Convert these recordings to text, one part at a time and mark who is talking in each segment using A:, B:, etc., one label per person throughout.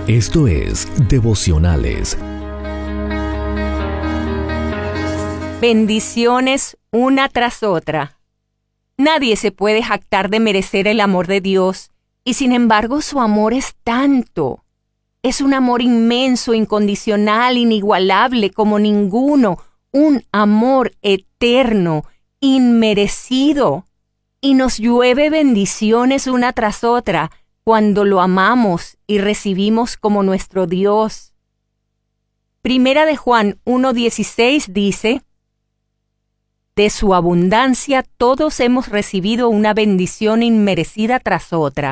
A: Esto es Devocionales.
B: Bendiciones una tras otra. Nadie se puede jactar de merecer el amor de Dios, y sin embargo su amor es tanto. Es un amor inmenso, incondicional, inigualable como ninguno, un amor eterno, inmerecido. Y nos llueve bendiciones una tras otra cuando lo amamos y recibimos como nuestro Dios. Primera de Juan 1:16 dice: de su abundancia todos hemos recibido una bendición inmerecida tras otra.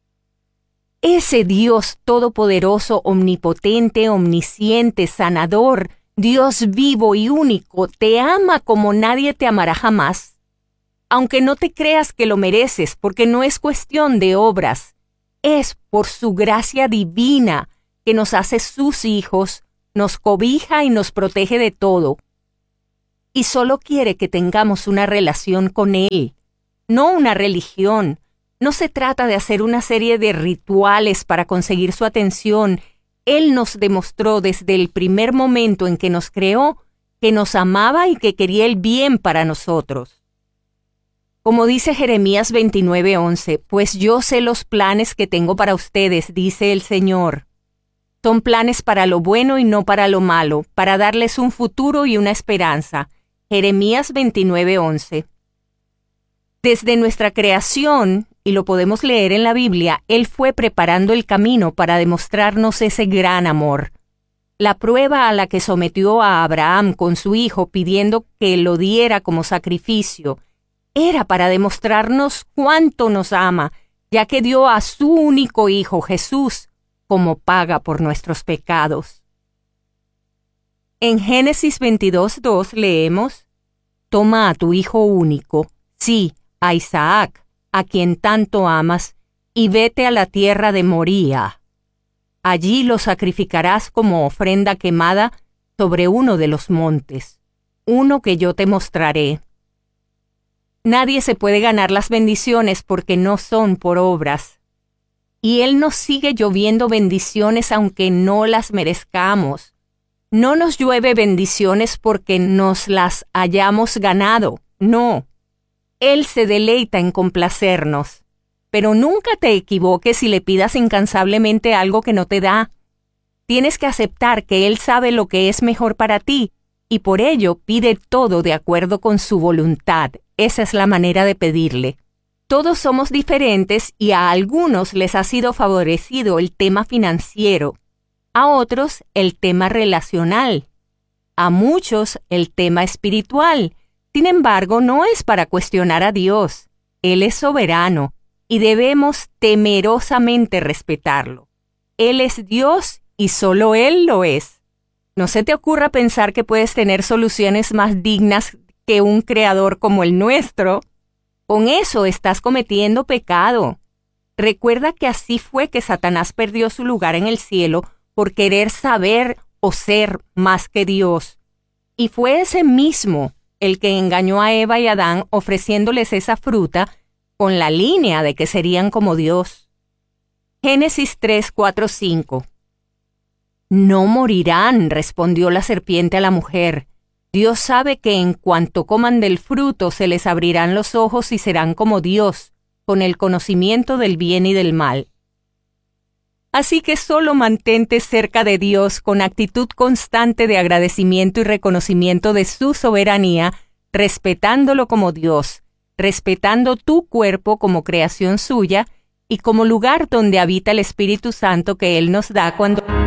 B: Ese Dios todopoderoso, omnipotente, omnisciente, sanador, Dios vivo y único, te ama como nadie te amará jamás. Aunque no te creas que lo mereces, porque no es cuestión de obras, es por su gracia divina que nos hace sus hijos, nos cobija y nos protege de todo. Y solo quiere que tengamos una relación con Él, no una religión. No se trata de hacer una serie de rituales para conseguir su atención. Él nos demostró desde el primer momento en que nos creó que nos amaba y que quería el bien para nosotros. Como dice Jeremías 29:11, pues yo sé los planes que tengo para ustedes, dice el Señor. Son planes para lo bueno y no para lo malo, para darles un futuro y una esperanza. Jeremías 29:11. Desde nuestra creación, y lo podemos leer en la Biblia, Él fue preparando el camino para demostrarnos ese gran amor. La prueba a la que sometió a Abraham con su hijo pidiendo que lo diera como sacrificio era para demostrarnos cuánto nos ama, ya que dio a su único hijo, Jesús, como paga por nuestros pecados. En Génesis 22:2 leemos: toma a tu hijo único, sí, a Isaac, a quien tanto amas, y vete a la tierra de Moría. Allí lo sacrificarás como ofrenda quemada sobre uno de los montes, uno que yo te mostraré. Nadie se puede ganar las bendiciones porque no son por obras. Y Él nos sigue lloviendo bendiciones aunque no las merezcamos. No nos llueve bendiciones porque nos las hayamos ganado, no. Él se deleita en complacernos. Pero nunca te equivoques si le pidas incansablemente algo que no te da. Tienes que aceptar que Él sabe lo que es mejor para ti, y por ello pide todo de acuerdo con su voluntad. Esa es la manera de pedirle. Todos somos diferentes y a algunos les ha sido favorecido el tema financiero, a otros el tema relacional, a muchos el tema espiritual. Sin embargo, no es para cuestionar a Dios. Él es soberano y debemos temerosamente respetarlo. Él es Dios y solo Él lo es. No se te ocurra pensar que puedes tener soluciones más dignas que un creador como el nuestro. Con eso estás cometiendo pecado. Recuerda que así fue que Satanás perdió su lugar en el cielo por querer saber o ser más que Dios. Y fue ese mismo el que engañó a Eva y Adán ofreciéndoles esa fruta con la línea de que serían como Dios. Génesis 3:4-5. No morirán, respondió la serpiente a la mujer. Dios sabe que en cuanto coman del fruto se les abrirán los ojos y serán como Dios, con el conocimiento del bien y del mal. Así que solo mantente cerca de Dios con actitud constante de agradecimiento y reconocimiento de su soberanía, respetándolo como Dios, respetando tu cuerpo como creación suya y como lugar donde habita el Espíritu Santo que Él nos da cuando